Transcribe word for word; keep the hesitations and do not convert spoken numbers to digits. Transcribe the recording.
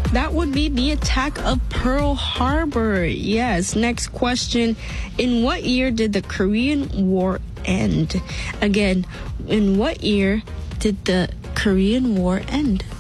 That would be the attack of Pearl Harbor. Yes. Next question. In what year did the Korean War end? Again, in what year did the Korean War end?